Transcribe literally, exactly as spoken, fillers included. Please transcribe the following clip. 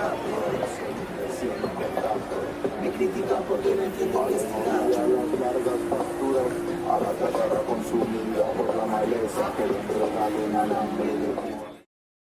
Me critican porque no entienden que es A las largas facturas, a la tierra consumida por la maleza que le regalen al hambre de